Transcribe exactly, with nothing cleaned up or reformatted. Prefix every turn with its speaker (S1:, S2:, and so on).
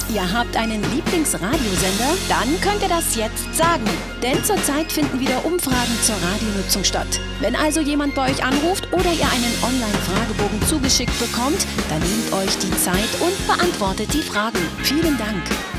S1: ihr habt einen Lieblingsradiosender? Dann könnt ihr das jetzt sagen. Denn zurzeit finden wieder Umfragen zur Radionutzung statt. Wenn also jemand bei euch anruft oder ihr einen Online-Fragebogen zugeschickt bekommt, dann nehmt euch die Zeit und beantwortet die Fragen. Vielen Dank.